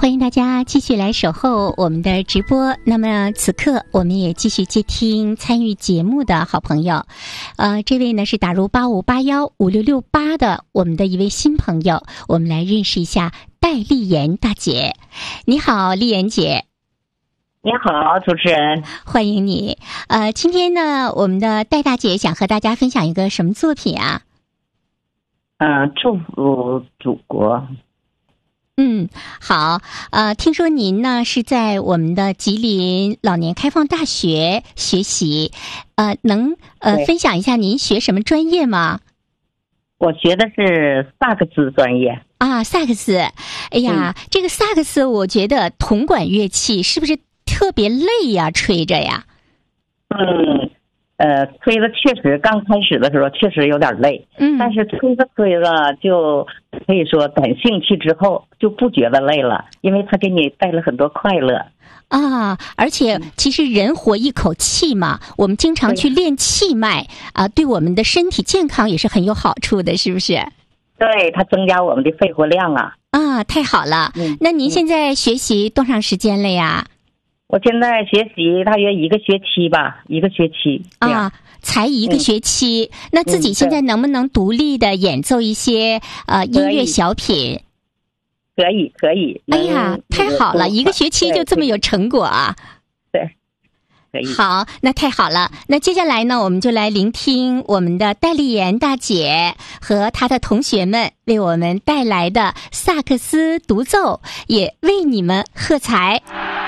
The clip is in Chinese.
欢迎大家继续来守候我们的直播。那么此刻我们也继续接听参与节目的好朋友。这位呢是打入85815668的我们的一位新朋友，我们来认识一下戴丽妍大姐。你好，丽妍姐。 你好，主持人， 欢迎你。今天呢，我们的戴大姐想和大家分享一个什么作品啊？ 祝福祖国。 好。听说您呢是在我们的吉林老年开放大学学习，能分享一下您学什么专业吗？ 我学的是萨克斯专业。 萨克斯。哎呀，这个萨克斯，我觉得铜管乐器是不是特别累呀？吹着呀？ 吹的确实刚开始的时候确实有点累，但是吹着就可以说等兴趣之后就不觉得累了，因为它给你带来很多快乐而且其实人活一口气嘛，我们经常去练气脉对我们的身体健康也是很有好处的，是不是？ 对，它增加我们的肺活量太好了。那您现在学习多长时间了呀？ 我现在学习大约1个学期吧，1个学期才1个学期。那自己现在能不能独立的演奏一些音乐小品？ 可以。 哎呀，太好了，1个学期就这么有成果啊！ 对，可以。 好，那太好了。那接下来呢，我们就来聆听我们的戴丽妍大姐和她的同学们为我们带来的萨克斯独奏，也为你们喝彩。